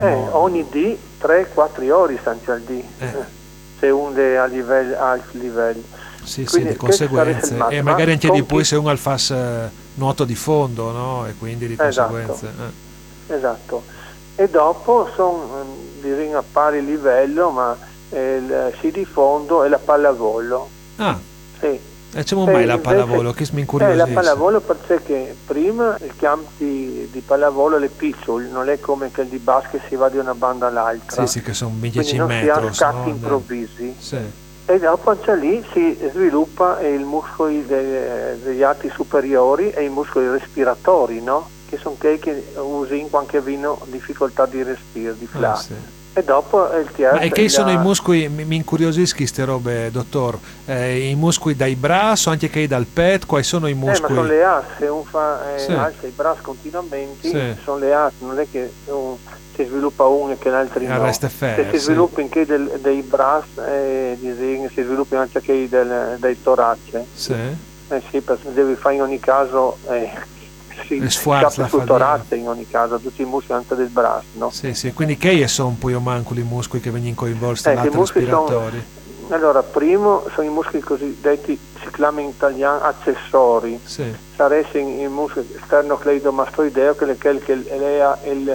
Ogni dì 3-4 ore anche al dì, se uno è a livello, alto livello. Sì, Quindi, di conseguenze. il E magari anche di più se uno fa nuoto di fondo, no? E quindi di conseguenze. Esatto. E dopo bisogna a pari livello, ma il sci di fondo e la pallavolo. Ah. Sì. E c'è mai la pallavolo, che mi incuriosisce. La pallavolo perché prima il campo di pallavolo è piccolo, non è come che il di basket si va di una banda all'altra. Sì, che sono 10 quindi non metri. Si ha scatti improvvisi. Sì. E dopo lì si sviluppa i muscoli degli arti superiori e i muscoli respiratori, no? Che sono quelli che usi quando vino difficoltà di respiro, di fla. Sì. E dopo il TS. Ma e che sono i muscoli, mi incuriosiscono queste robe, dottor? I muscoli dai bracci, anche che dal petto, quali sono i muscoli? Ma sono le as, se uno fa alza i bracci continuamente, sono le as, non è che si sviluppa uno e che l'altro no. Resta se si sviluppa anche dei bracci, si sviluppa anche dei torace. Sì. Sì, perché devi fare in ogni caso si sforza sul torace in ogni caso, tutti i muscoli anche del braccio, no? Sì, quindi che sono poi mancoli i muscoli che vengono coinvolti nell'atto respiratorio? Allora, primo sono i muscoli cosiddetti, si chiamano in italiano accessori. Sì. Sarebbero i muscoli sternocleidomastoideo che lea il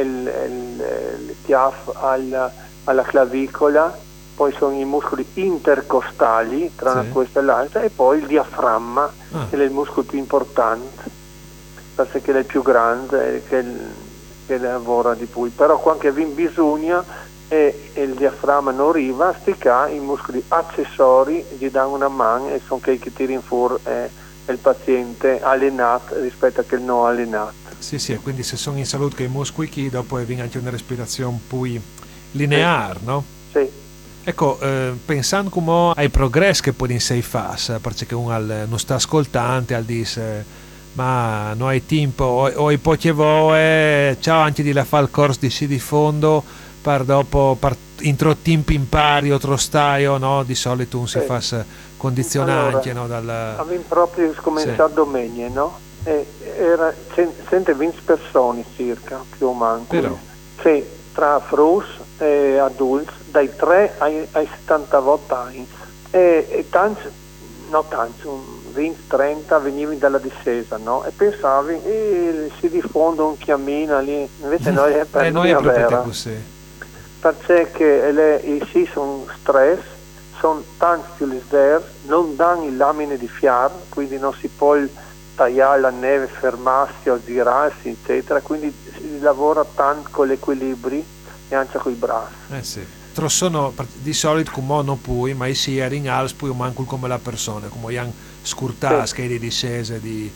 TIAF alla clavicola, poi sono i muscoli intercostali tra una questa e l'altra, e poi il diaframma, che è il muscolo più importante, perché è il più grande, che lavora di più. Però quando bisogna e il diaframma non arriva, i muscoli accessori gli danno una mano e sono quelli che tirano fuori il paziente allenato rispetto a che non allenato. Sì, e quindi se sono in salute che i muscoli chi dopo viene anche una respirazione più lineare, no? Sì. Ecco, pensando come ai progressi che poi in sei fa, perché uno non sta ascoltando al dice ma non hai tempo o i poche volte ciao anche di la fa il corso di sci di fondo per dopo intro tempo impari o trostaio, no? Di solito un si fa condizionante, no? Abbiamo proprio cominciato domenica, no? Era 120 persone circa, più o meno. Però. Sì, tra frus e adulti, dai 3 ai 78 anni. E tanti, 20-30 venivano dalla discesa, no? E pensavi, si diffonde un chiamino lì, invece noi è per noi è proprio così. Perché i sì sono stress, sono tanti più leggeri, non danno le lamine di fiato, quindi non si può tagliare la neve, fermarsi o girarsi, eccetera, quindi si lavora tanto con l'equilibrio e anche con i bracci. Sì. Sono di solito come non puoi, ma si è in alto poi manco come la persona, come hanno scurtato di discese di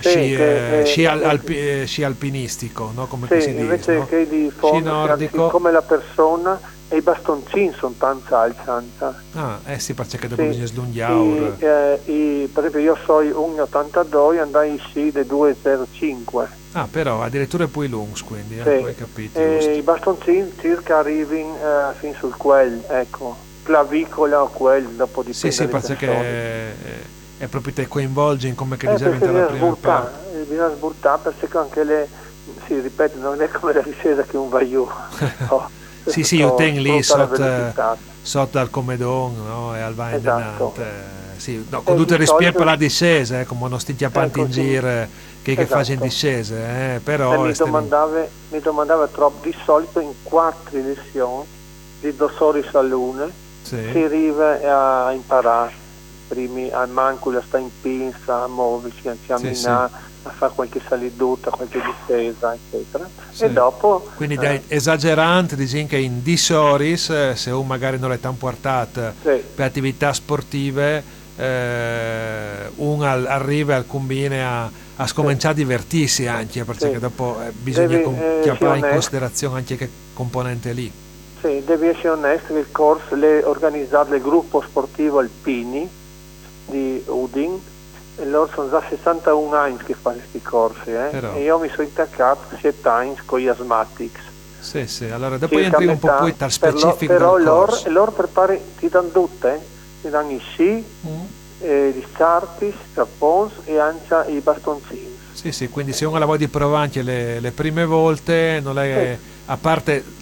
sci alpinistico, no? Come si dice, invece no? che di fondo nordico, come la persona e i bastoncini sono tanto alti. Sì, perché dopo bisogna slunghiare. Per esempio io so 1,82 andai sci di 2,05. Però addirittura poi lungs, quindi poi capito. I bastoncini circa arrivino fin sul quel, ecco, clavicola o quel, dopo dipende. Sì, perché è proprio te coinvolgi in come che dicevi dalla prima parte. Bisogna sburtare perché anche ripeto, non è come la discesa che un va giù. Sì, io tengo lì sotto al comedone, no? E al va in sì, no, con tutto il rispetto alla discesa, come non stiamo chiamando in giro che fanno in discesa, però mi domandava troppo, di solito in 4 lezioni di dossori salune si arriva a imparare primi al mancula sta in pinza, a muoversi, a camminare, a fare qualche saliduta, qualche difesa, eccetera. E dopo quindi esagerante dici che in disoris se uno magari non è tanto portato per attività sportive uno arriva al combine a scominciare a divertirsi anche perché dopo bisogna chiamare in considerazione anche che componente lì. Sì, devi essere onesto, il corso l'è organizzato il gruppo sportivo Alpini di Udin e loro sono già 61 anni che fanno questi corsi e io mi sono intaccato 7 anni con gli asmatics. Sì, allora dopo entri un po' poi dal specifico però del corso. loro prepari, ti danno tutte, ti danno i sci, gli scarpi, i strappons e anche i bastoncini. Sì, quindi se uno la vuoi di provare anche le prime volte non è, a parte